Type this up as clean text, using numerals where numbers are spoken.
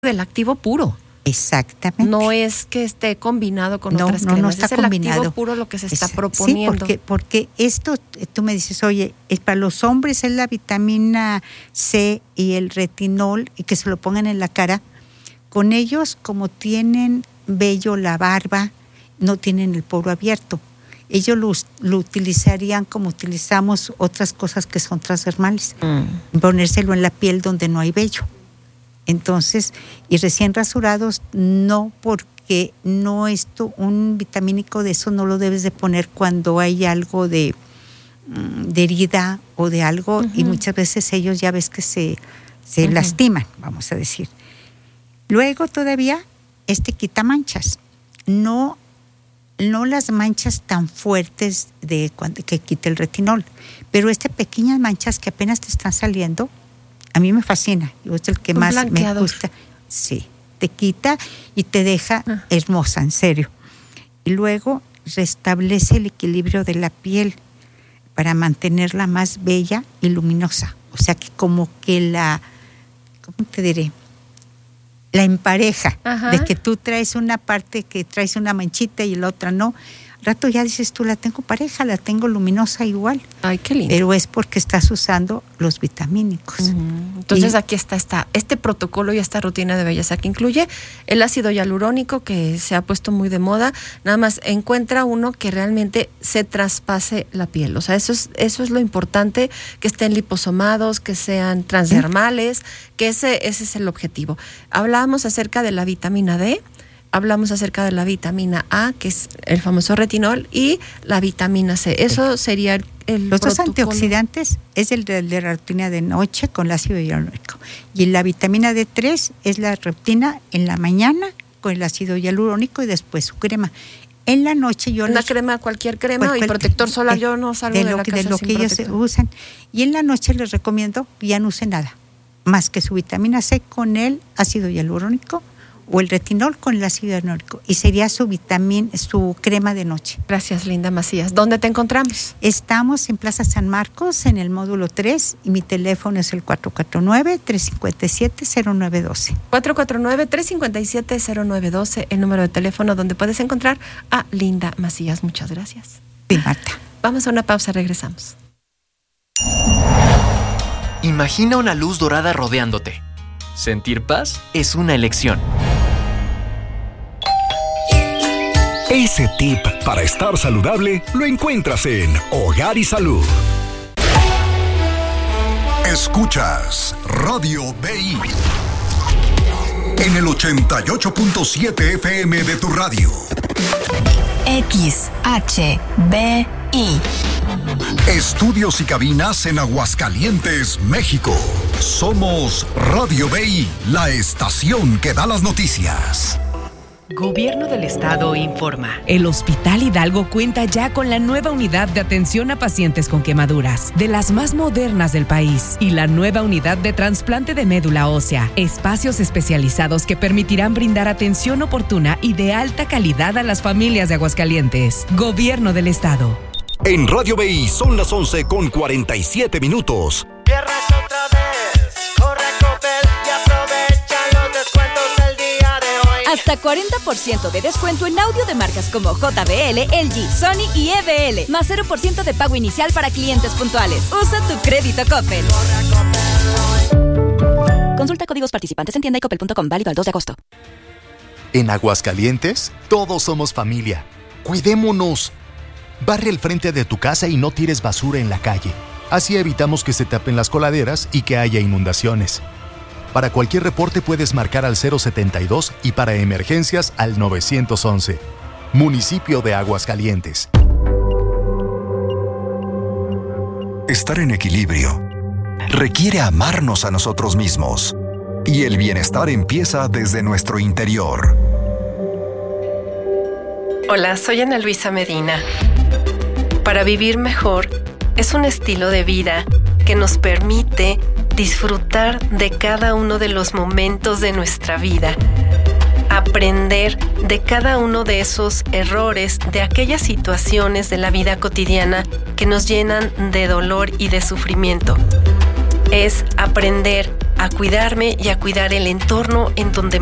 del activo puro. Exactamente. No es que esté combinado con otras cremas. No está es combinado. El activo puro lo que se está proponiendo. Sí, porque esto, tú me dices, oye, para los hombres es la vitamina C y el retinol, y que se lo pongan en la cara. Con ellos, como tienen vello la barba, no tienen el poro abierto. Ellos lo utilizarían como utilizamos otras cosas que son transdermales. Ponérselo en la piel donde no hay vello. Entonces, y recién rasurados, no, porque no un vitamínico de eso no lo debes de poner cuando hay algo de herida o de algo, y muchas veces ellos ya ves que se lastiman, vamos a decir. Luego todavía quita manchas, no las manchas tan fuertes que quita el retinol, pero pequeñas manchas que apenas te están saliendo, a mí me fascina, es el que más me gusta. Sí, te quita y te deja hermosa, en serio. Y luego restablece el equilibrio de la piel para mantenerla más bella y luminosa. O sea que como que ¿cómo te diré? La empareja. Ajá. De que tú traes una parte que traes una manchita y la otra no. Al rato ya dices tú, la tengo pareja, la tengo luminosa igual. Ay, qué lindo. Pero es porque estás usando los vitamínicos. Entonces aquí está este protocolo y esta rutina de belleza que incluye el ácido hialurónico, que se ha puesto muy de moda. Nada más encuentra uno que realmente se traspase la piel. O sea, eso es lo importante, que estén liposomados, que sean transdermales, que ese es el objetivo. Hablábamos acerca de la vitamina D. Hablamos acerca de la vitamina A, que es el famoso retinol, y la vitamina C. Eso sería el Los protocolo. dos antioxidantes es el de la rutina de noche con el ácido hialurónico. Y la vitamina D3 es la rutina en la mañana con el ácido hialurónico y después su crema. En la noche cualquier crema y protector solar. Yo no salgo de la casa de lo sin que ellos usan. Y en la noche les recomiendo ya no usen nada más que su vitamina C con el ácido hialurónico o el retinol con el ácido hialurónico, y sería su crema de noche. Gracias, Linda Macías. ¿Dónde te encontramos? Estamos en Plaza San Marcos, en el módulo 3, y mi teléfono es el 449-357-0912. 449-357-0912, el número de teléfono donde puedes encontrar a Linda Macías. Muchas gracias. Sí, Marta. Vamos a una pausa, regresamos. Imagina una luz dorada rodeándote. Sentir paz es una elección. Ese tip para estar saludable lo encuentras en Hogar y Salud. Escuchas Radio BI en el 88.7 FM de tu radio. XHBI. Estudios y cabinas en Aguascalientes, México. Somos Radio BI, la estación que da las noticias. Gobierno del Estado informa. El Hospital Hidalgo cuenta ya con la nueva unidad de atención a pacientes con quemaduras, de las más modernas del país, y la nueva unidad de trasplante de médula ósea. Espacios especializados que permitirán brindar atención oportuna y de alta calidad a las familias de Aguascalientes. Gobierno del Estado. En Radio BI son las 11:47. Viernes otra vez, corre a Coppel y aprovecha los descuentos del día de hoy. Hasta 40% de descuento en audio de marcas como JBL, LG, Sony y EBL. Más 0% de pago inicial para clientes puntuales. Usa tu crédito Coppel. Consulta códigos participantes en tienda y coppel.com, válido al 2 de agosto. En Aguascalientes, todos somos familia. Cuidémonos. Barre el frente de tu casa y no tires basura en la calle. Así evitamos que se tapen las coladeras y que haya inundaciones. Para cualquier reporte puedes marcar al 072 y para emergencias al 911. Municipio de Aguascalientes. Estar en equilibrio requiere amarnos a nosotros mismos. Y el bienestar empieza desde nuestro interior. Hola, soy Ana Luisa Medina. Para vivir mejor es un estilo de vida que nos permite disfrutar de cada uno de los momentos de nuestra vida, aprender de cada uno de esos errores, de aquellas situaciones de la vida cotidiana que nos llenan de dolor y de sufrimiento. Es aprender a cuidarme y a cuidar el entorno en donde